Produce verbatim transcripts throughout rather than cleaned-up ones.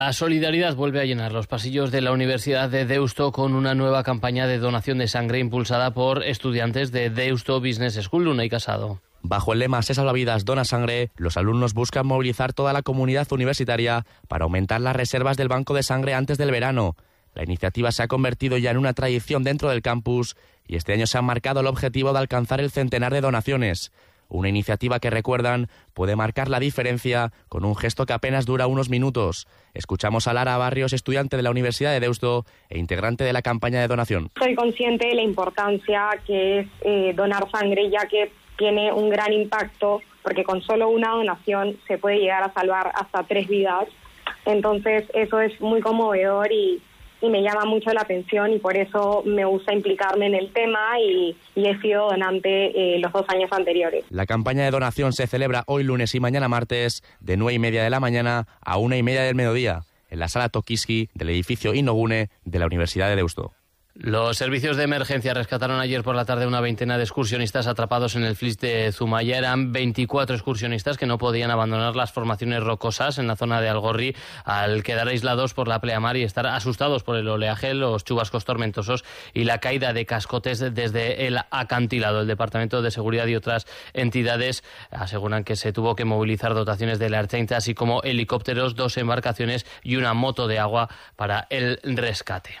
La solidaridad vuelve a llenar los pasillos de la Universidad de Deusto con una nueva campaña de donación de sangre impulsada por estudiantes de Deusto Business School. Luna y Casado. Bajo el lema Se salvavidas, dona sangre, los alumnos buscan movilizar toda la comunidad universitaria para aumentar las reservas del banco de sangre antes del verano. La iniciativa se ha convertido ya en una tradición dentro del campus y este año se ha marcado el objetivo de alcanzar el centenar de donaciones. Una iniciativa que, recuerdan, puede marcar la diferencia con un gesto que apenas dura unos minutos. Escuchamos a Lara Barrios, estudiante de la Universidad de Deusto e integrante de la campaña de donación. Soy consciente de la importancia que es eh, donar sangre, ya que tiene un gran impacto, porque con solo una donación se puede llegar a salvar hasta tres vidas. Entonces eso es muy conmovedor y... y me llama mucho la atención y por eso me gusta implicarme en el tema y, y he sido donante eh, los dos años anteriores. La campaña de donación se celebra hoy lunes y mañana martes de nueve y media de la mañana a una y media del mediodía en la sala Tokiski del edificio Inogune de la Universidad de Deusto. Los servicios de emergencia rescataron ayer por la tarde una veintena de excursionistas atrapados en el Flix de Zumaya. Eran veinticuatro excursionistas que no podían abandonar las formaciones rocosas en la zona de Algorri al quedar aislados por la pleamar y estar asustados por el oleaje, los chubascos tormentosos y la caída de cascotes desde el acantilado. El Departamento de Seguridad y otras entidades aseguran que se tuvo que movilizar dotaciones de la Ertzaintza, así como helicópteros, dos embarcaciones y una moto de agua para el rescate.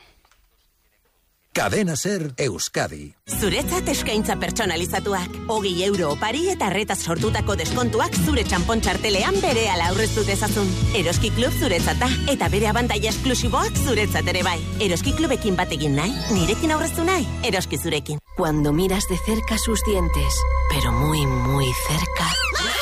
Cadena Ser Euskadi. Zuretzat eskaintza pertsonalizatuak. Hogei euro opari eta arretaz sortutako deskontuak zure txanpon txartelean berehala aurreztu dezazun. Eroski Klub zuretzat da, eta bere abantaila esklusiboak zuretzat ere bai. Eroski Klubekin bat egin nahi, nirekin aurreztu nahi, eroski zurekin. Cuando miras de cerca sus dientes, pero muy, muy cerca,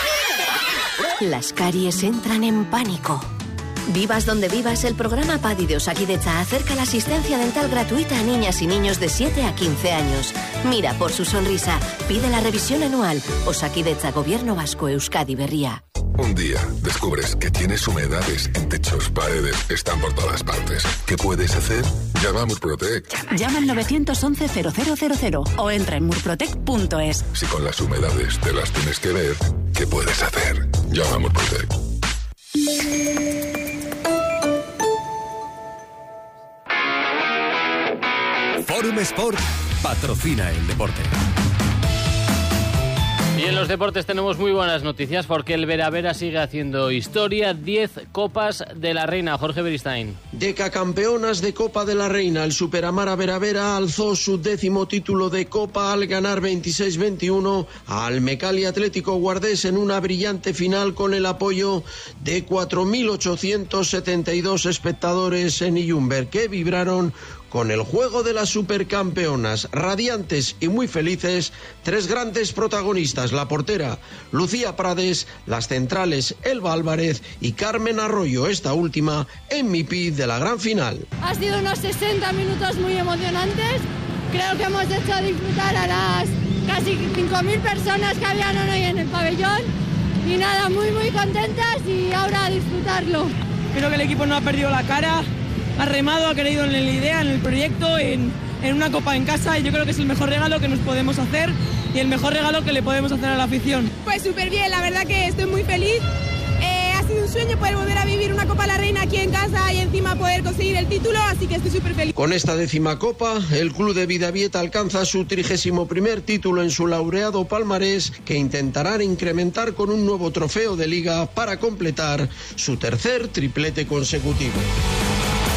las caries entran en pánico. Vivas donde vivas, el programa PADI de Osakidetza acerca la asistencia dental gratuita a niñas y niños de siete a quince años. Mira por su sonrisa, pide la revisión anual. Osakidetza, Gobierno Vasco, Euskadi Berria. Un día descubres que tienes humedades en techos, paredes, están por todas partes. ¿Qué puedes hacer? Llama a Murprotec. Llama al nueve once cero cero cero cero o entra en murprotec punto es. Si con las humedades te las tienes que ver, ¿qué puedes hacer? Llama a Murprotec. Forum Sport patrocina el deporte. Y en los deportes tenemos muy buenas noticias porque el Vera Vera sigue haciendo historia. diez Copas de la Reina. Jorge Beristain. Decacampeonas de Copa de la Reina. El Superamara Vera Vera alzó su décimo título de Copa al ganar veintiséis veintiuno al Mecali Atlético Guardés en una brillante final con el apoyo de cuatro mil ochocientos setenta y dos espectadores en Illumber, que vibraron con el juego de las supercampeonas. Radiantes y muy felices, tres grandes protagonistas: la portera Lucía Prades, las centrales Elba Álvarez y Carmen Arroyo, esta última M V P de la gran final. Ha sido unos sesenta minutos muy emocionantes. Creo que hemos hecho disfrutar a las casi cinco mil personas que habían hoy en el pabellón. Y nada, muy muy contentas y ahora a disfrutarlo. Creo que el equipo no ha perdido la cara. Ha remado, ha creído en la idea, en el proyecto, en, en una copa en casa, y yo creo que es el mejor regalo que nos podemos hacer y el mejor regalo que le podemos hacer a la afición. Pues súper bien, la verdad que estoy muy feliz. Eh, ha sido un sueño poder volver a vivir una Copa de la Reina aquí en casa y encima poder conseguir el título, así que estoy súper feliz. Con esta décima copa, el club de Bidavieta alcanza su trigésimo primer título en su laureado palmarés, que intentarán incrementar con un nuevo trofeo de liga para completar su tercer triplete consecutivo.